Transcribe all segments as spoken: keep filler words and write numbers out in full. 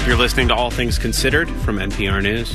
You're listening to All Things Considered from N P R News.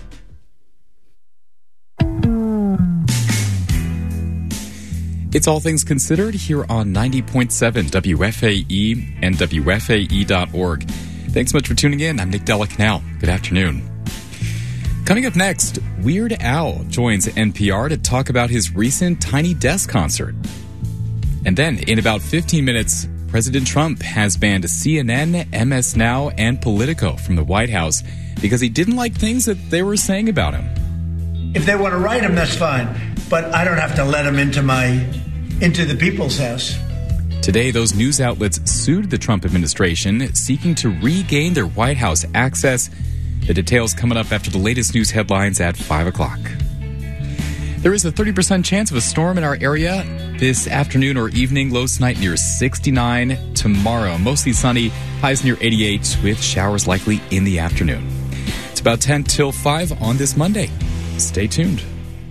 It's All Things Considered here on ninety point seven W F A E and W F A E dot org. Thanks so much for tuning in. I'm Nick Della-Canal. Good afternoon. Coming up next, Weird Al joins N P R to talk about his recent Tiny Desk concert. And then, in about fifteen minutes, President Trump has banned C N N, M S Now, and Politico from the White House because he didn't like things that they were saying about him. If they want to write him, that's fine. But I don't have to let him into my, into the people's house. Today, those news outlets sued the Trump administration, seeking to regain their White House access. The details coming up after the latest news headlines at five o'clock. There is a thirty percent chance of a storm in our area this afternoon or evening. Lows tonight near sixty-nine. Tomorrow, mostly sunny. Highs near eighty-eight with showers likely in the afternoon. It's about ten till five on this Monday. Stay tuned.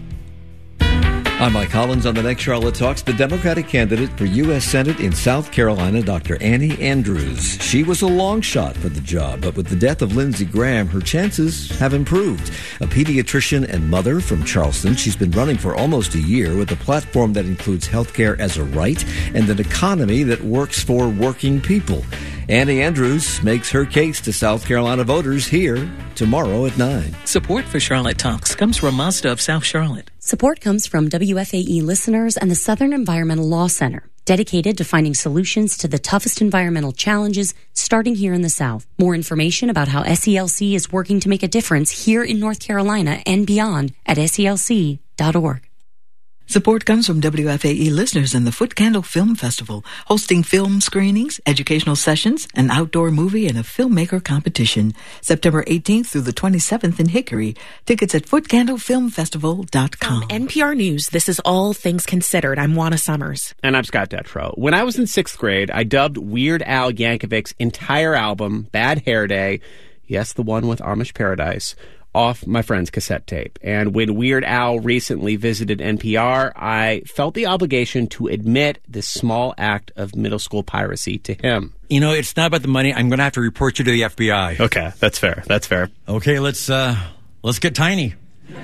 I'm Mike Collins. On the next Charlotte Talks, the Democratic candidate for U S Senate in South Carolina, Doctor Annie Andrews. She was a long shot for the job, but with the death of Lindsey Graham, her chances have improved. A pediatrician and mother from Charleston, she's been running for almost a year with a platform that includes healthcare as a right and an economy that works for working people. Annie Andrews makes her case to South Carolina voters here tomorrow at nine. Support for Charlotte Talks comes from Mazda of South Charlotte. Support comes from W F A E listeners and the Southern Environmental Law Center, dedicated to finding solutions to the toughest environmental challenges starting here in the South. More information about how S E L C is working to make a difference here in North Carolina and beyond at S E L C dot org. Support comes from W F A E listeners and the Foot Candle Film Festival, hosting film screenings, educational sessions, an outdoor movie, and a filmmaker competition. September eighteenth through the twenty-seventh in Hickory. Tickets at foot candle film festival dot com. From N P R News, this is All Things Considered. I'm Juana Summers. And I'm Scott Detrow. When I was in sixth grade, I dubbed Weird Al Yankovic's entire album, Bad Hair Day, yes, the one with Amish Paradise, off my friend's cassette tape. And when Weird Al recently visited N P R, I felt the obligation to admit this small act of middle school piracy to him. You know, it's not about the money. I'm going to have to report you to the F B I. Okay, that's fair. That's fair. Okay, let's uh, let's get tiny.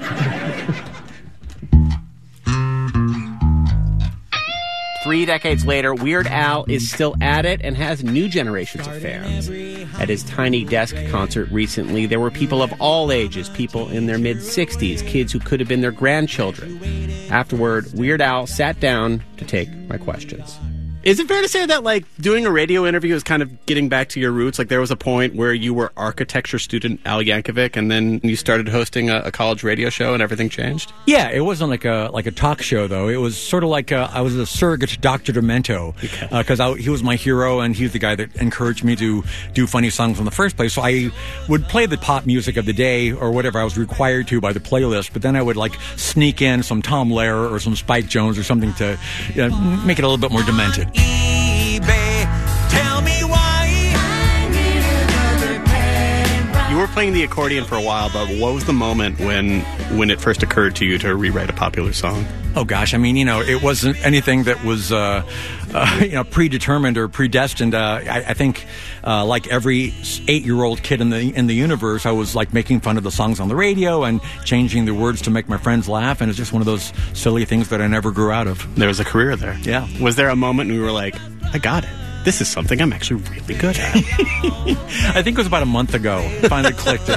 Three decades later, Weird Al is still at it and has new generations of fans. At his Tiny Desk concert recently, there were people of all ages, people in their mid-sixties, kids who could have been their grandchildren. Afterward, Weird Al sat down to take my questions. Is it fair to say that, like, doing a radio interview is kind of getting back to your roots? Like, there was a point where you were architecture student Al Yankovic, and then you started hosting a, a college radio show, and everything changed? Yeah, it wasn't like a like a talk show, though. It was sort of like a, I was a surrogate Doctor Demento, because okay. uh, he was my hero, and he was the guy that encouraged me to do funny songs in the first place. So I would play the pop music of the day, or whatever I was required to by the playlist, but then I would, like, sneak in some Tom Lehrer or some Spike Jones or something to you know, make it a little bit more demented. Tell me why. You were playing the accordion for a while, but what was the moment when when it first occurred to you to rewrite a popular song? Oh, gosh. I mean, you know, it wasn't anything that was, uh, uh, you know, predetermined or predestined. Uh, I, I think, uh, like every eight-year-old kid in the in the universe, I was, like, making fun of the songs on the radio and changing the words to make my friends laugh. And it's just one of those silly things that I never grew out of. There was a career there. Yeah. Was there a moment when we were like, I got it? This is something I'm actually really good at. I think it was about a month ago. Finally clicked.